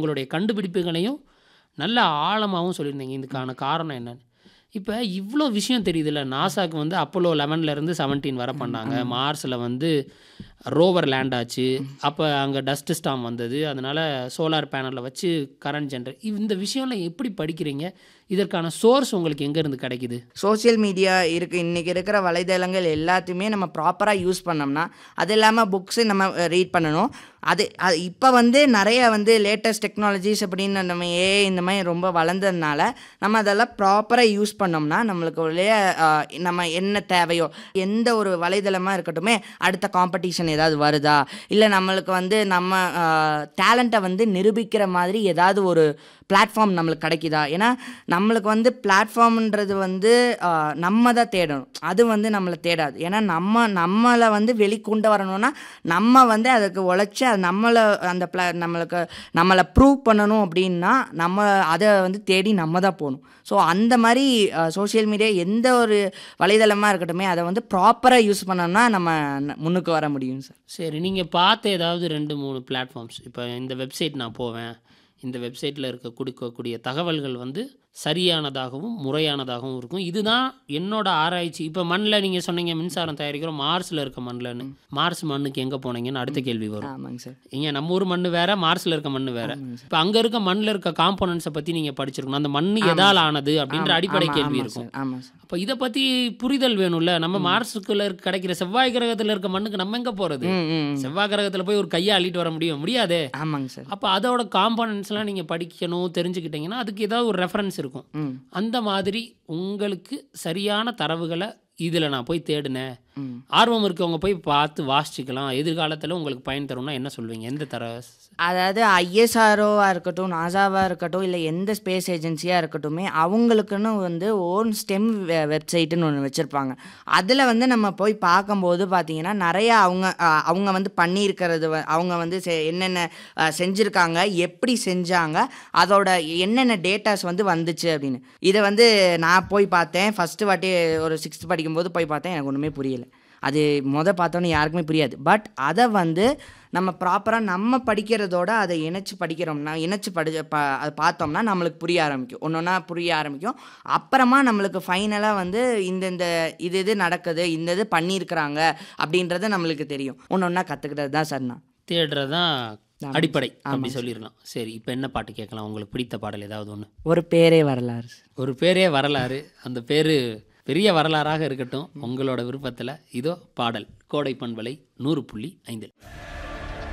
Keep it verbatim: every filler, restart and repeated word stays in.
உங்களுடைய கண்டுபிடிப்புகளையும் நல்ல ஆழமாகவும் சொல்லியிருந்தீங்க இதுக்கான காரணம் என்னன்னு. இப்போ இவ்வளோ விஷயம் தெரியுதுல்ல, நாசாக்கு வந்து அப்போலோ லெவன்லேருந்து செவன்டீன் வர பண்ணாங்க, மார்ஸில் வந்து ரோவர் லேண்ட் ஆச்சு, அப்போ அங்கே டஸ்ட் ஸ்டாம் வந்தது, அதனால் சோலார் பேனலில் வச்சு கரண்ட் ஜென்ரேட். இந்த விஷயம்லாம் எப்படி படிக்கிறீங்க? இதற்கான சோர்ஸ் உங்களுக்கு எங்கேருந்து கிடைக்குது? சோஷியல் மீடியா இருக்குது, இன்றைக்கி இருக்கிற வலைதளங்கள் எல்லாத்தையுமே நம்ம ப்ராப்பராக யூஸ் பண்ணோம்னா, அது இல்லாமல் புக்ஸு நம்ம ரீட் பண்ணணும். அது அது இப்போ வந்து நிறைய வந்து லேட்டஸ்ட் டெக்னாலஜிஸ் அப்படின்னு நம்ம ஏ இந்த மாதிரி ரொம்ப வளர்ந்ததுனால நம்ம அதெல்லாம் ப்ராப்பராக யூஸ் பண்ணோம்னா நம்மளுக்கு உடைய நம்ம என்ன தேவையோ எந்த ஒரு வலைதளமாக இருக்கட்டுமே, அடுத்த காம்படிஷன் ஏதாவது வருதா, இல்லை நம்மளுக்கு வந்து நம்ம டேலண்ட்டை வந்து நிரூபிக்கிற மாதிரி ஏதாவது ஒரு பிளாட்ஃபார்ம் நம்மளுக்கு கிடைக்குதா. ஏன்னா நம்மளுக்கு வந்து பிளாட்ஃபார்ம்ன்றது வந்து நம்ம தான் தேடணும், அது வந்து நம்மளை தேடாது. ஏன்னா நம்ம நம்மளை வந்து வெளிக்கொண்டு வரணும்னா நம்ம வந்து அதுக்கு உழைச்சி அது நம்மளை அந்த பிளா நம்மளுக்கு நம்மளை ப்ரூவ் பண்ணணும் அப்படின்னா நம்ம அதை வந்து தேடி நம்ம தான் போகணும். ஸோ அந்த மாதிரி சோஷியல் மீடியா எந்த ஒரு வலைதளமாக இருக்கட்டுமே அதை வந்து ப்ராப்பராக யூஸ் பண்ணோம்னா நம்ம முன்னுக்கு வர முடியும் சார். சரி, நீங்கள் பார்த்த ஏதாவது ரெண்டு மூணு பிளாட்ஃபார்ம்ஸ், இப்போ இந்த வெப்சைட் நான் போவேன், இந்த வெப்சைட்டில் இருக்க கொடுக்கக்கூடிய தகவல்கள் வந்து சரியானதாகவும் முறையானதாகவும் இருக்கும், இதுதான் என்னோட ஆராய்ச்சி. இப்போ மண்ணில் நீங்கள் சொன்னீங்க மின்சாரம் தயாரிக்கிறோம் மார்ஸில் இருக்க மண்ணில்னு, மார்ஸ் மண்ணுக்கு எங்கே போனீங்கன்னு அடுத்த கேள்வி வரும். ஆமாங்க சார். இங்கே நம்ம ஊர் மண் வேறு, மார்ஸில் இருக்க மண் வேறு. இப்போ அங்கே இருக்க மண்ணில் இருக்க காம்போனன்ட்ஸை பற்றி நீங்கள் படிச்சிருக்கணும், அந்த மண் எதால் ஆனது அப்படின்ற அடிப்படை கேள்வி இருக்கும். அப்போ இதை பற்றி புரிதல் வேணும்ல. நம்ம மார்ஸுக்குள்ள கிடைக்கிற செவ்வாய் கிரகத்தில் இருக்க மண்ணுக்கு நம்ம எங்கே போகிறது? செவ்வாய் கிரகத்தில் போய் ஒரு கையை அள்ளிட்டு வர முடியும் முடியாதே. ஆமாங்க சார். அப்போ அதோட காம்போனன்ட்ஸ்லாம் நீங்கள் படிக்கணும், தெரிஞ்சுக்கிட்டீங்கன்னா அதுக்கு ஏதாவது ஒரு ரெஃபரன்ஸ் இருக்கும். அந்த மாதிரி உங்களுக்கு சரியான தரவுகளை இதில் நான் போய் தேடினேன், ஆர்வம் இருக்கவங்க போய் பார்த்து வாசிச்சுக்கலாம், எதிர்காலத்தில் உங்களுக்கு பயன் தரும்னா என்ன சொல்வீங்க? எந்த தர அதாவது ஐஎஸ்ஆர்ஓவாக இருக்கட்டும், நாசாவாக இருக்கட்டும், இல்லை எந்த ஸ்பேஸ் ஏஜென்சியாக இருக்கட்டுமே அவங்களுக்குன்னு வந்து ஓன் ஸ்டெம் வெப்சைட்டுன்னு ஒன்று வச்சுருப்பாங்க. அதில் வந்து நம்ம போய் பார்க்கும்போது பார்த்திங்கன்னா நிறையா அவங்க அவங்க வந்து பண்ணியிருக்கிறது, அவங்க வந்து செ என்னென்ன செஞ்சுருக்காங்க, எப்படி செஞ்சாங்க, அதோட என்னென்ன டேட்டாஸ் வந்து வந்துச்சு அப்படின்னு. இதை வந்து நான் போய் பார்த்தேன் ஃபஸ்ட்டு வாட்டி ஒரு சிக்ஸ்த் படிக்கும்போது போய் பார்த்தேன், எனக்கு ஒன்றுமே புரியலை. அது மொதல் பார்த்தோன்னே யாருக்குமே புரியாது. பட் அதை வந்து நம்ம ப்ராப்பராக நம்ம படிக்கிறதோட அதை இணைச்சி படிக்கிறோம்னா, இணைச்சி படி ப அதை பார்த்தோம்னா நம்மளுக்கு புரிய ஆரம்பிக்கும், ஒன்று ஒன்றா புரிய ஆரம்பிக்கும். அப்புறமா நம்மளுக்கு ஃபைனலாக வந்து இந்த இந்த இது இது நடக்குது, இந்த இது பண்ணியிருக்கிறாங்க அப்படின்றது நம்மளுக்கு தெரியும். ஒன்று ஒன்றா கற்றுக்கிட்டது தான் சார். நான் தேடுறது தான் அடிப்படை அப்படி சொல்லிடலாம். சரி, இப்போ என்ன பாட்டு கேட்கலாம்? உங்களுக்கு பிடித்த பாடல் ஏதாவது ஒன்று? ஒரு பேரே வரலாறு. ஒரு பேரே வரலாறு. அந்த பேர் பெரிய வரலாறாக இருக்கட்டும், உங்களோட விருப்பத்தில் இதோ பாடல். கோடை பண்பலை நூறு புள்ளி ஐந்து.